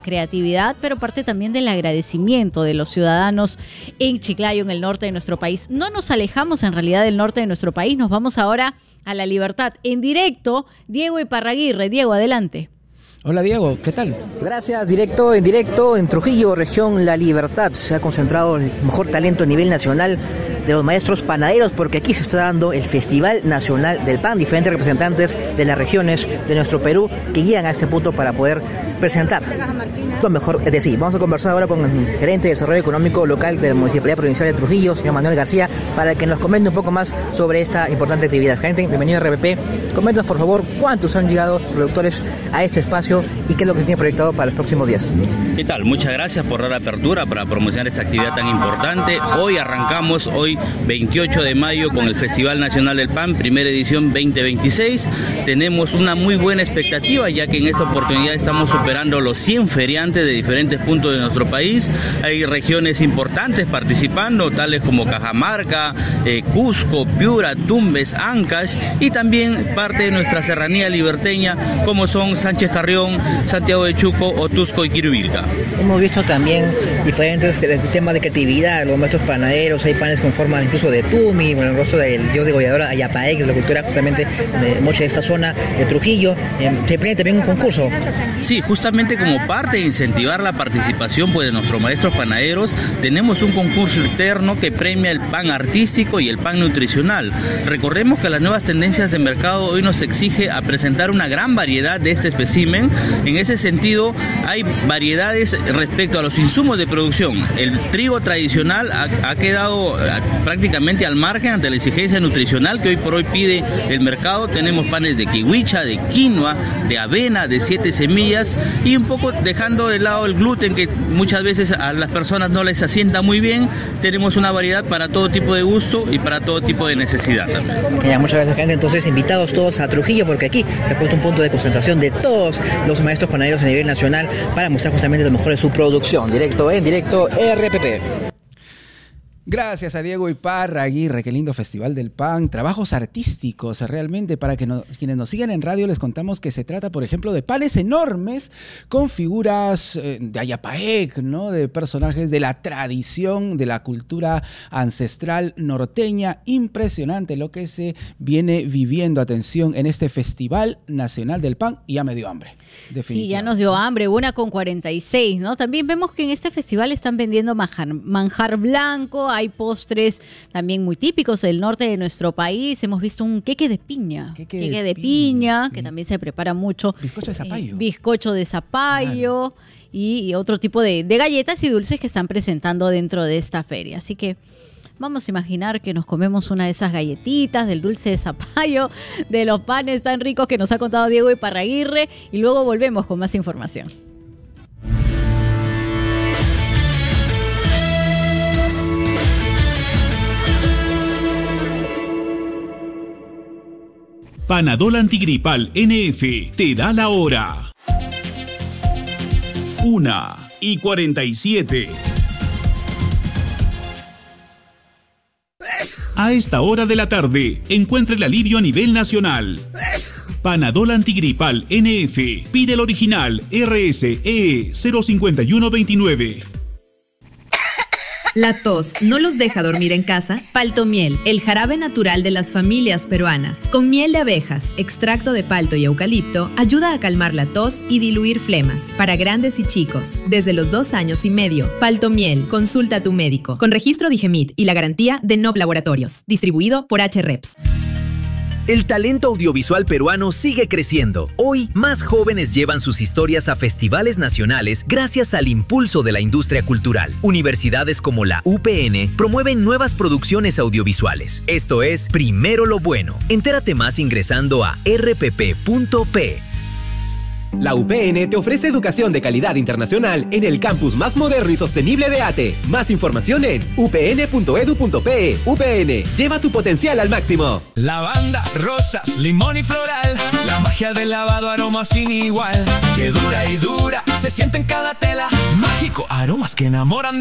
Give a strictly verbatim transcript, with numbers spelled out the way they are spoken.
creatividad, pero parte también del agradecimiento de los ciudadanos en Chiclayo, en el norte de nuestro país. No nos alejamos en realidad del norte de nuestro país, nos vamos ahora a La Libertad. En directo, Diego Iparraguirre. Diego, adelante. Hola Diego, ¿qué tal? Gracias, directo en directo en Trujillo, región La Libertad. Se ha concentrado el mejor talento a nivel nacional de los maestros panaderos, porque aquí se está dando el Festival Nacional del Pan. Diferentes representantes de las regiones de nuestro Perú que llegan a este punto para poder presentar lo mejor de sí. Vamos a conversar ahora con el gerente de Desarrollo Económico Local de la Municipalidad Provincial de Trujillo, señor Manuel García, para que nos comente un poco más sobre esta importante actividad. Gerente, bienvenido a R P P. Coméntanos, por favor, cuántos han llegado productores a este espacio y qué es lo que se tiene proyectado para los próximos días. ¿Qué tal? Muchas gracias por dar apertura para promocionar esta actividad tan importante. Hoy arrancamos, hoy veintiocho de mayo, con el Festival Nacional del Pan, primera edición veinte veintiséis. Tenemos una muy buena expectativa, ya que en esta oportunidad estamos superando los cien feriantes de diferentes puntos de nuestro país. Hay regiones importantes participando, tales como Cajamarca, eh, Cusco, Piura, Tumbes, Ancash, y también parte de nuestra serranía liberteña, como son Sánchez Carrión, Santiago de Chuco, Otusco y Quirubilca. Hemos visto también diferentes temas de creatividad, los maestros panaderos, hay panes con forma incluso de tumi, con el rostro del dios degollador Ayapaé, que es la cultura justamente de mucha de esta zona de Trujillo. Eh, se planean también un concurso. Sí, justamente como parte de incentivar la participación pues, de nuestros maestros panaderos, tenemos un concurso interno que premia el pan artístico y el pan nutricional. Recordemos que las nuevas tendencias de mercado hoy nos exige a presentar una gran variedad de este espécimen. En ese sentido, hay variedades respecto a los insumos de producción. El trigo tradicional ha, ha quedado prácticamente al margen ante la exigencia nutricional que hoy por hoy pide el mercado. Tenemos panes de kiwicha, de quinoa, de avena, de siete semillas, y un poco dejando de lado el gluten, que muchas veces a las personas no les asienta muy bien. Tenemos una variedad para todo tipo de gusto y para todo tipo de necesidad también. Ya, muchas gracias, gente. Entonces, invitados todos a Trujillo, porque aquí se ha puesto un punto de concentración de todos los maestros panaderos a nivel nacional para mostrar justamente lo mejor de su producción. Directo en directo R P P. Gracias a Diego Iparraguirre, qué lindo Festival del Pan, trabajos artísticos realmente. Para que no, quienes nos sigan en radio les contamos que se trata, por ejemplo, de panes enormes con figuras eh, de Ayapaec, ¿no? De personajes de la tradición, de la cultura ancestral norteña. Impresionante lo que se viene viviendo, atención, en este Festival Nacional del Pan, y ya me dio hambre. Sí, ya nos dio hambre, una con cuarenta y seis, ¿no? También vemos que en este festival están vendiendo manjar, manjar blanco, hay postres también muy típicos del norte de nuestro país. Hemos visto un queque de piña, queque, queque de, de piña, piña sí. Que también se prepara mucho. Bizcocho de zapallo. Eh, bizcocho de zapallo, claro. y, y otro tipo de, de galletas y dulces que están presentando dentro de esta feria. Así que vamos a imaginar que nos comemos una de esas galletitas, del dulce de zapallo, de los panes tan ricos que nos ha contado Diego Iparraguirre, y luego volvemos con más información. Panadol Antigripal N F te da la hora. Una y cuarenta y siete. A esta hora de la tarde, encuentra el alivio a nivel nacional. Panadol Antigripal N F. Pide el original R S E cero cinco uno dos nueve. La tos no los deja dormir en casa. Paltomiel, el jarabe natural de las familias peruanas. Con miel de abejas, extracto de palto y eucalipto, ayuda a calmar la tos y diluir flemas. Para grandes y chicos, desde los dos años y medio. Paltomiel, consulta a tu médico. Con registro Digemit y la garantía de N O B Laboratorios. Distribuido por H R E P S. El talento audiovisual peruano sigue creciendo. Hoy, más jóvenes llevan sus historias a festivales nacionales gracias al impulso de la industria cultural. Universidades como la U P N promueven nuevas producciones audiovisuales. Esto es Primero lo Bueno. Entérate más ingresando a r p p punto p. La U P N te ofrece educación de calidad internacional en el campus más moderno y sostenible de ATE. Más información en u p n punto e d u punto p e. U P N, lleva tu potencial al máximo. Lavanda, rosas, limón y floral. La magia del lavado, aroma sin igual. Que dura y dura, se siente en cada tela. Mágico, aromas que enamoran de